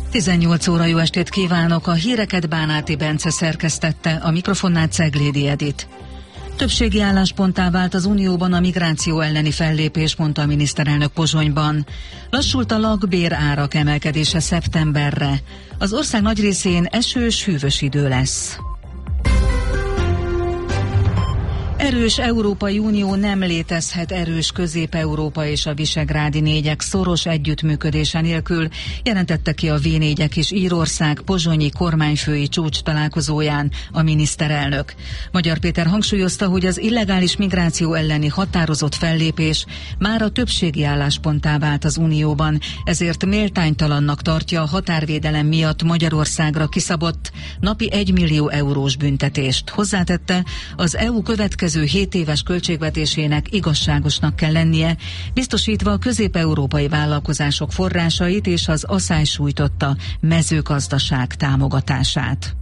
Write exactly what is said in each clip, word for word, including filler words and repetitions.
tizennyolc óra, jó estét kívánok! A híreket Bánáti Bence szerkesztette, a mikrofonnál Ceglédi Edit. Többségi állásponttá vált az Unióban a migráció elleni fellépés, mondta a miniszterelnök Pozsonyban. Lassult a lakbér árak emelkedése szeptemberre. Az ország nagy részén esős, hűvös idő lesz. Erős Európai Unió nem létezhet erős Közép-Európa és a visegrádi négyek szoros együttműködése nélkül, jelentette ki a vé négyek és Írország pozsonyi kormányfői csúcs találkozóján a miniszterelnök. Magyar Péter hangsúlyozta, hogy az illegális migráció elleni határozott fellépés már a többségi állásponttá vált az Unióban, ezért méltánytalannak tartja a határvédelem miatt Magyarországra kiszabott napi egymillió eurós büntetést. Hozzátette, az é u következő hét éves költségvetésének igazságosnak kell lennie, biztosítva a közép-európai vállalkozások forrásait és az aszály sújtotta mezőgazdaság támogatását.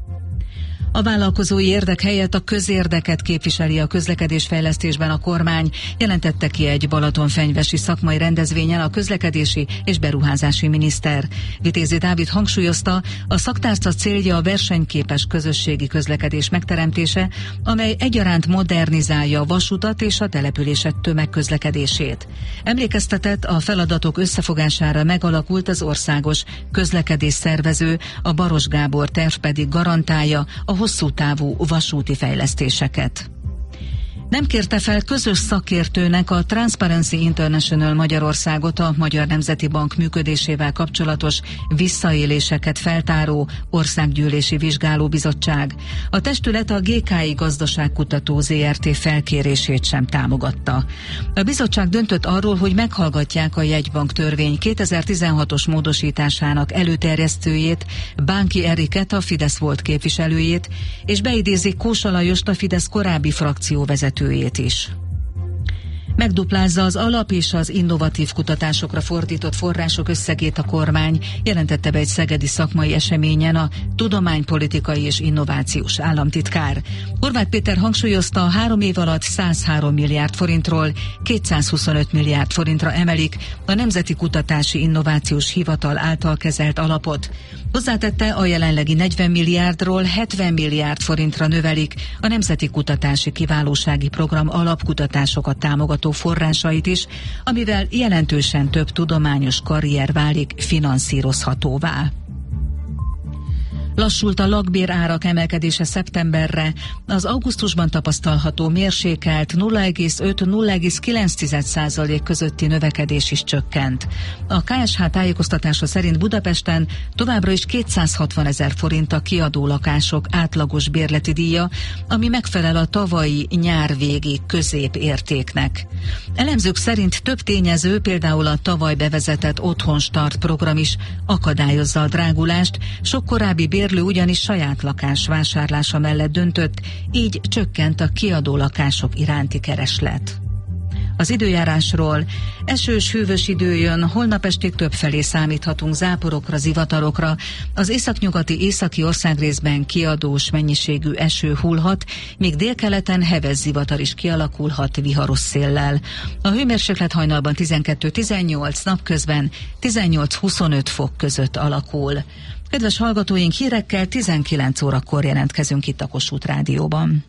A vállalkozói érdek helyett a közérdeket képviseli a közlekedésfejlesztésben a kormány, jelentette ki egy balatonfenyvesi szakmai rendezvényen a közlekedési és beruházási miniszter. Vitézi Dávid hangsúlyozta, a szaktárca célja a versenyképes közösségi közlekedés megteremtése, amely egyaránt modernizálja a vasutat és a települések tömegközlekedését. Emlékeztetett, a feladatok összefogására megalakult az országos közlekedés szervező, a Baros Gábor terv pedig garantálja a hosszú távú vasúti fejlesztéseket. Nem kérte fel közös szakértőnek a Transparency International Magyarországot a Magyar Nemzeti Bank működésével kapcsolatos visszaéléseket feltáró országgyűlési vizsgálóbizottság. A testület a gé ká i Gazdaságkutató zé er té felkérését sem támogatta. A bizottság döntött arról, hogy meghallgatják a jegybank törvény kétezer-tizenhatos módosításának előterjesztőjét, Bánki Eriket, a Fidesz volt képviselőjét, és beidézik Kósa Lajost, a Fidesz korábbi frakcióvezetőjét is. Megduplázza az alap és az innovatív kutatásokra fordított források összegét a kormány, jelentette be egy szegedi szakmai eseményen a tudománypolitikai és innovációs államtitkár. Horváth Péter hangsúlyozta, a három év alatt százhárom milliárd forintról kétszázhuszonöt milliárd forintra emelik a Nemzeti Kutatási Innovációs Hivatal által kezelt alapot. Hozzátette, a jelenlegi negyven milliárdról hetven milliárd forintra növelik a Nemzeti Kutatási Kiválósági Program alapkutatásokat támogató forrásait is, amivel jelentősen több tudományos karrier válik finanszírozhatóvá. Lassult a lakbér árak emelkedése szeptemberre, az augusztusban tapasztalható mérsékelt nulla egész öt - nulla egész kilenc százalék közötti növekedés is csökkent. A ká es há tájékoztatása szerint Budapesten továbbra is kétszázhatvan ezer forint a kiadó lakások átlagos bérleti díja, ami megfelel a tavalyi nyár végi középértéknek. Elemzők szerint több tényező, például a tavaly bevezetett Otthonstart program is akadályozza a drágulást, sok korábbi bér ugyanis saját lakás vásárlása mellett döntött, így csökkent a kiadó lakások iránti kereslet. Az időjárásról: esős, hűvös idő jön, holnap estig többfelé számíthatunk záporokra, zivatarokra. Az északnyugati északi országrészben kiadós mennyiségű eső hullhat, míg délkeleten heves zivatar is kialakulhat viharos széllel. A hőmérséklet hajnalban tizenkettő tizennyolc, napközben tizennyolc huszonöt fok között alakul. Kedves hallgatóink, hírekkel tizenkilenc órakor jelentkezünk itt a Kossuth Rádióban.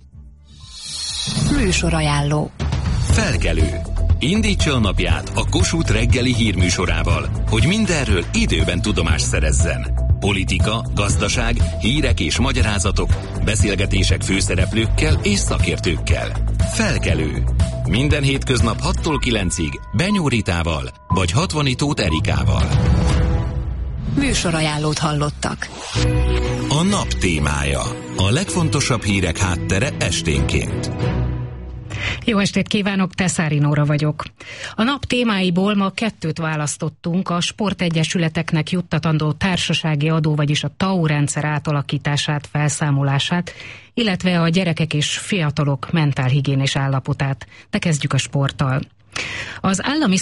Műsorajánló. Felkelő. Indítsa a napját a Kossuth reggeli hírműsorával, hogy mindenről időben tudomást szerezzen. Politika, gazdaság, hírek és magyarázatok, beszélgetések főszereplőkkel és szakértőkkel. Felkelő. Minden hétköznap hattól kilencig Benyó Ritával vagy Hatvani Tóth Erikával. Műsorajánlót hallottak. A nap témája. A legfontosabb hírek háttere esténként. Jó estét kívánok, Teszári Nóra vagyok. A nap témáiból ma kettőt választottunk: a sportegyesületeknek juttatandó társasági adó, vagyis a té á u rendszer átalakítását, felszámolását, illetve a gyerekek és fiatalok mentálhigiénés állapotát. De kezdjük a sporttal. Az állami